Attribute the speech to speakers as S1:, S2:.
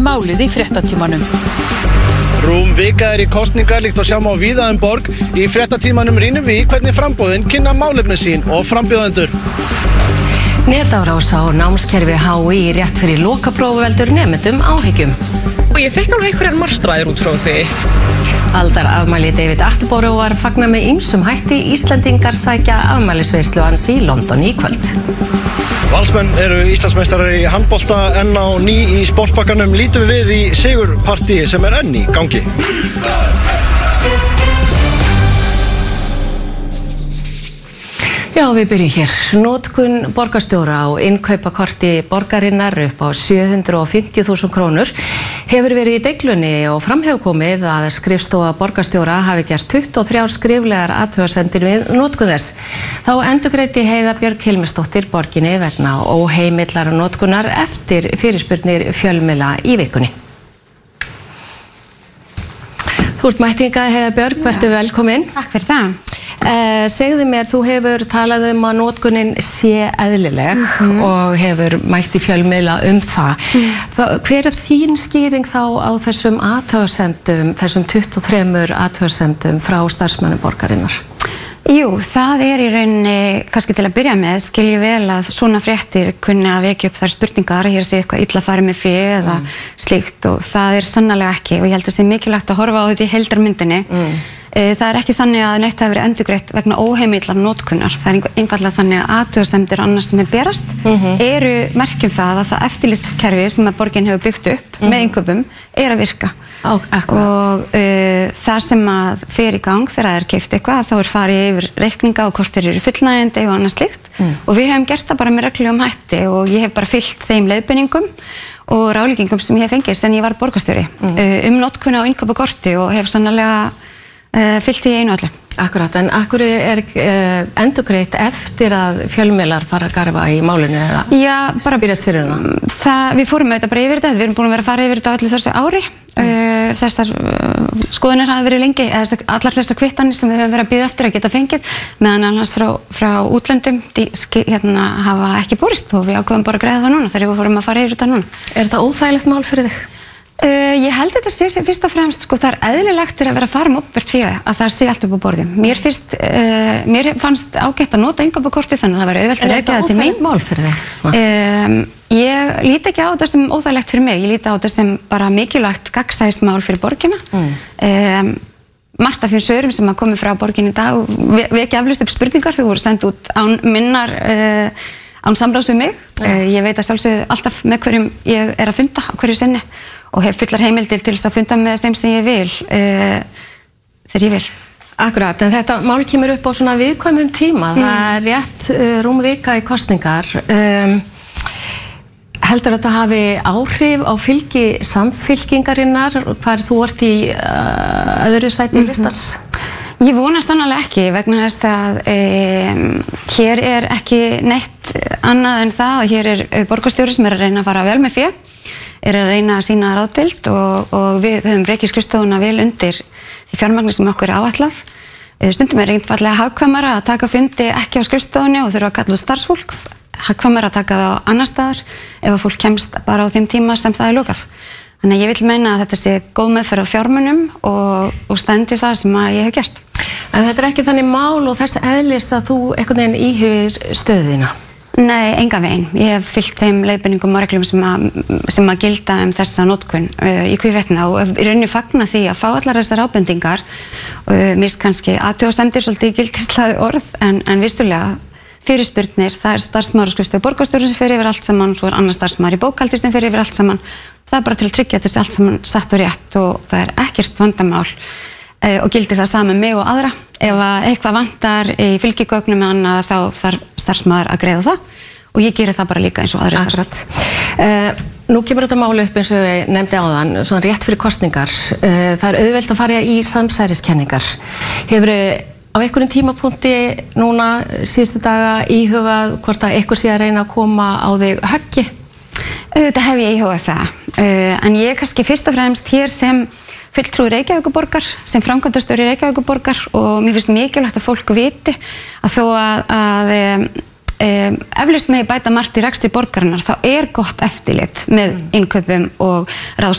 S1: málið í fréttatímanum.
S2: Rúm vika í kosningar líkt og sjá má víða borg. Í fréttatímanum rýnum við hvernig framboðin kynna málefni sín og frambjóðendur.
S3: Netárás á námskerfi HÍ rétt fyrir lokapróf veldur nemendum áhyggjum.
S4: Og ég fekk alveg einhverjar marstræður út frá því.
S3: Aldarafmæli David Attenborough var fagnað með ýmsum hætti. Íslendingar sækja afmælisveislu hans í London í kvöld.
S2: Valsmenn eru Íslandsmeistarar í handbolta enn á ný í sportbakkanum. Lítum við í sigurpartíi sem enn í gangi.
S3: Já, við byrjum hér. Notkun borgarstjóra á innkaupakorti borgarinnar upp á 750.000 krónur hefur verið í deiglunni og fram hefur komið að skrifstofa borgarstjóra hafi gert 23 skriflegar athugasemdir við notkun þess. Þá endurgreiddi Heiða Björg Hilmisdóttir borginni vegna óheimillar notkunar eftir fyrirspurnir fjölmiðla í vikunni. Þú ert mætt hingað, Heiða Björg, vertu velkomin.
S5: Takk fyrir það.
S3: Segðu mér, þú hefur talað að notkunin sé eðlileg og hefur mætt í fjölmiðla það. Hver þín skýring þá á þessum athugasemdum, þessum 23 athugasemdum frá starfsmönnum borgarinnar?
S5: Jú, það í rauninni, kannski til að byrja með, skil ég vel að svona fréttir kunni að vekja upp þær spurningar, hér sé eitthvað illa farið með fé eða slíkt og það sannarlega ekki og ég held að það sé mikilvægt að horfa á þetta í heildarmyndinni. Það ekki þannig að neitt hafi verið endurgreitt vegna óheimillar notkunar. Það einfaldlega þannig að athugasemdir annars sem berast eru merkjum það að það eftirlitskerfi sem að borgin hefur byggt upp með innkaupum að virka. Og það sem að fer í gang þegar það keypt eitthvað þá farið yfir reikninga og hvort þeir eru fullnægjandi og annað slíkt og við hefum gert það bara með reglulegum hætti og ég hef bara fylgt þeim leiðbeiningum og ráðleggingum sem ég hef fengið sem ég var borgarstjóri notkun á innkaupakorti og hef sannarlega fyllt í einu öllu.
S3: Akkurat, en akkur endurgreitt eftir að fjölmiðlar fara að garfa í málinu eða spyrjast fyrir hana?
S5: Við fórum auðvitað bara yfir þetta, við erum búin að vera að fara yfir þetta öllu þessu ári. Þessar skoðanir hafa verið lengi, allar þessar kvittanir sem við höfum verið að bíða eftir að geta fengið, meðan annars frá útlöndum hafa ekki borist og við ákveðum bara að greiða það núna þegar við fórum að fara yfir þetta núna.
S3: Er þetta óþægilegt mál fyrir þig?
S5: Ég held þetta sé fyrst og fremst, það eðlilegt að vera að fara opinbert fé að það sé allt upp á borðum. Mér fannst ágætt að nota innkaupakortið þannig að það var auðvelt að reka það til mín.
S3: En er þetta óþægilegt mál fyrir þig?
S5: Ég líti ekki á þetta sem óþægilegt fyrir mig, ég líti á þetta sem bara mikilvægt gagnsæismál fyrir borgina. Margt af þeim svörum sem að komi frá borgin í dag vekja eflaust upp spurningar, þau voru send út án samráðs við mig. Ég veit að sjálfsögðu alltaf með hverjum ég að funda á hverju sinni og hef fullar heimildir til þess að funda með þeim sem ég vil þegar ég vil.
S3: Akkurat, en þetta mál kemur upp á svona viðkvæmum tíma. Það rétt rúm vika í kosningar. Heldur þetta hafi áhrif á fylgi samfylkingarinnar hvar þú ert í öðru sæti listans?
S5: Ég vona sannarlega ekki vegna þess að hér ekki neitt annað en það og hér borgarstjóri sem að reyna að fara vel með fé, að reyna að sýna ráðdeild og við höfum rekið skrifstofuna vel undir því fjármagni sem okkur áætlað. Stundum einfaldlega hagkvæmara að taka fundi ekki á skrifstofunni og þurfa að kalla starfsfólk, hagkvæmara að taka það á annar staðar ef að fólk kemst bara á þeim tíma sem það lokað. Þannig að ég vil meina að þetta sé góð meðferð á fjármunum og stendi það sem að ég hef gert.
S3: En þetta ekki þannig mál og þess eðlis að þú einhvern veginn íhugir stöðina?
S5: Nei, engan veginn. Ég hef fylgt þeim leiðbeiningum og reglum sem að gilda þessa notkun í hvívetna og í rauninni fagna því að fá allar þessar ábendingar mist kannski athugasemdir svolítið gildislaði orð en vissulega fyrirspurnir, það starfsmaður á skrifstofu borgarstjórans sem fer yfir allt saman, svo annar starfsmaður í bókhaldi sem fer yfir allt saman. Það bara til að tryggja þessi allt saman satt og rétt og það ekkert vandamál og gildi það saman mig og aðra. Ef eitthvað vantar í fylgigögnum með annað þá þarf starfsmaður að greiða það og ég geri það bara líka eins og aðri starfsmaður.
S3: Nú kemur þetta máli upp eins og ég nefndi áðan, svona rétt fyrir kosningar. Það auðvelt að fara í samsæriskenningar. Hefurðu á einhverjum tímapunkti núna síðustu daga íhugað hvort að eitthvað sé að reyna að koma á þig höggi?
S5: Þetta hef ég íhugað það, en ég kannski fyrst og fremst hér sem fulltrúi Reykjavíkurborgar, sem framkvæmdastjóri Reykjavíkurborgar og mér finnst mikilvægt að fólk viti að þó að eflaust megi bæta margt í rekstri borgarinnar þá gott eftirlit með innkaupum og